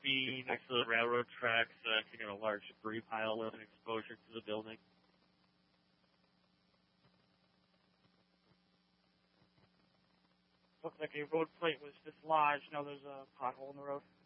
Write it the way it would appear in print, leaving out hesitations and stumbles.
be next to the railroad tracks, you got a large debris pile with an exposure to the building. Looks like a road plate was dislodged. Now there's a pothole in the road.